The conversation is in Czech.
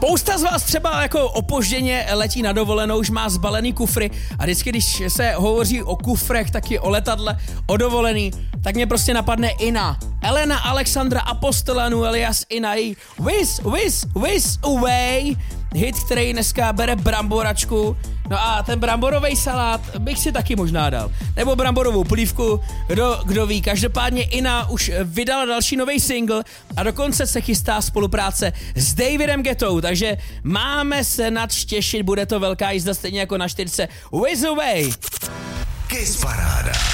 Spousta z vás třeba jako opožděně letí na dovolenou, už má zbalený kufry a vždycky, když se hovoří o kufrech, taky o letadle, o dovolený, tak mě prostě napadne Ina. Elena Alexandra Apostolanu alias Ina, její Whiz Away, hit, který dneska bere bramboračku. No a ten bramborový salát bych si taky možná dal. Nebo bramborovou polívku, kdo ví. Každopádně Ina už vydala další nový single a dokonce se chystá spolupráce s Davidem Guettou, takže máme se nad těšit, bude to velká jízda stejně jako na 4. Whiz Away. Kiss Paráda.